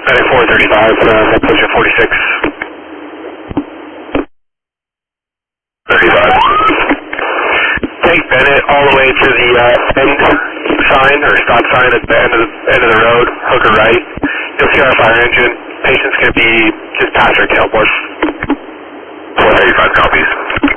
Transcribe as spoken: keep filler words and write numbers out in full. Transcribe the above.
Medic four thirty-five, uh, position forty-six. thirty-five. Take Bennett all the way to the uh, end sign, or stop sign at the end of the, end of the road, hook her right. You'll see our fire engine. Patient's going to be just past our tailboard. four thirty-five copies.